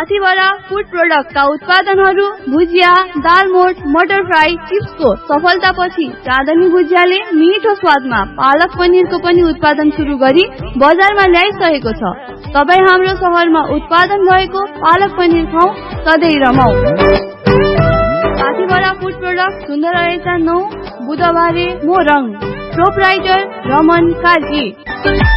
साथीभरा food प्रोडक्टका उत्पादनहरू भुजिया, दालमोट, मटर fry, चिप्सको सफलतापछि चाँदनी भुजियाले मिठो स्वादमा पालक पनिरको पनि उत्पादन सुरु गरी बजारमा ल्याइसकेको छ। तपाईँ हाम्रो सहरमा उत्पादन भएको पालक पनिर खाऊ, सधैँ रमाऊ। साथीभरा फूड प्रोडक्ट सुन्दर रहेछ 9 बुधबारे मोरङ। प्रोप्राइटर रमन कार्की।